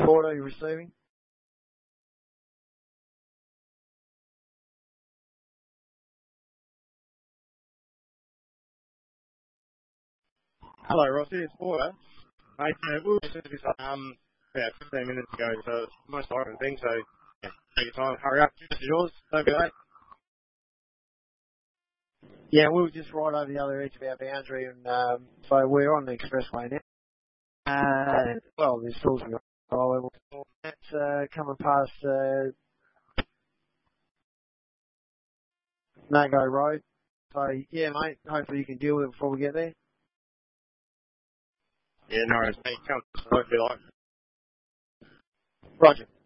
Port, are you receiving? Hello, Rossi. It's Porter. Mate, we were just about 15 minutes ago, so it's most important thing, so yeah, take your time, hurry up. This is yours. Don't be late. Yeah, we were just right over the other edge of our boundary, and so we're on the expressway now. Well, there's Salisbury Highway. That's coming past No-Go Road. So, yeah, mate, hopefully you can deal with it before we get there. Yeah, no worries, mate. Come, don't be like. Roger.